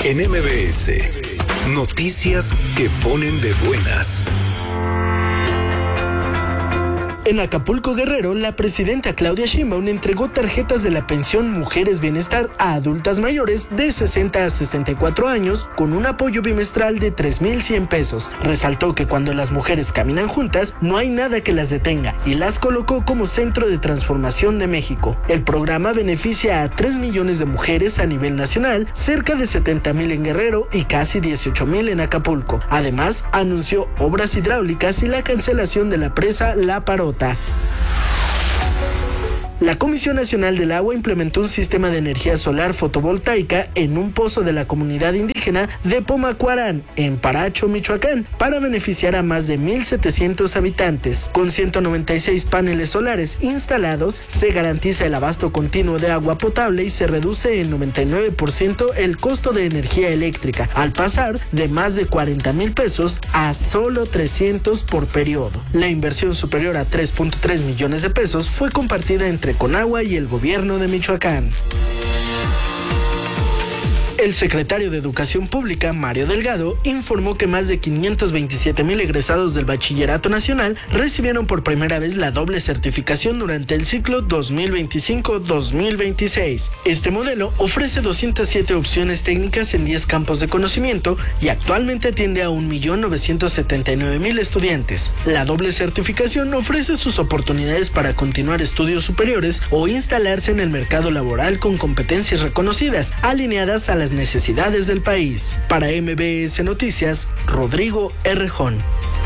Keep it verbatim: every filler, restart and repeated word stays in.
En M B S, noticias que ponen de buenas. En Acapulco, Guerrero, la presidenta Claudia Sheinbaum entregó tarjetas de la pensión Mujeres Bienestar a adultas mayores de sesenta a sesenta y cuatro años con un apoyo bimestral de tres mil cien pesos. Resaltó que cuando las mujeres caminan juntas, no hay nada que las detenga y las colocó como centro de transformación de México. El programa beneficia a tres millones de mujeres a nivel nacional, cerca de setenta mil en Guerrero y casi dieciocho mil en Acapulco. Además, anunció obras hidráulicas y la cancelación de la presa La Parota. La Comisión Nacional del Agua implementó un sistema de energía solar fotovoltaica en un pozo de la comunidad indígena de Pomacuarán, en Paracho, Michoacán, para beneficiar a más de mil setecientos habitantes. Con ciento noventa y seis paneles solares instalados, se garantiza el abasto continuo de agua potable y se reduce en noventa y nueve por ciento el costo de energía eléctrica, al pasar de más de cuarenta mil pesos a solo trescientos por periodo. La inversión superior a tres punto tres millones de pesos fue compartida entre Conagua y el gobierno de Michoacán. El secretario de Educación Pública, Mario Delgado, informó que más de quinientos veintisiete mil egresados del Bachillerato Nacional recibieron por primera vez la doble certificación durante el ciclo dos mil veinticinco dos mil veintiséis. Este modelo ofrece doscientas siete opciones técnicas en diez campos de conocimiento y actualmente atiende a un millón novecientos setenta y nueve mil estudiantes. La doble certificación ofrece sus oportunidades para continuar estudios superiores o instalarse en el mercado laboral con competencias reconocidas, alineadas a las necesidades del país. Para M B S Noticias, Rodrigo Errejón.